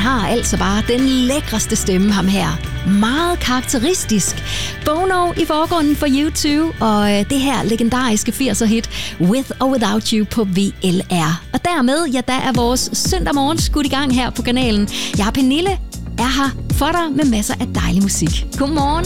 har altså bare den lækreste stemme, ham her. Meget karakteristisk. Bono i forgrunden for U2, og det her legendariske 80'er-hit With or Without You på VLR. Og dermed, ja, der er vores søndag morgen skudt i gang her på kanalen. Jeg er Pernille, er her for dig med masser af dejlig musik. Godmorgen.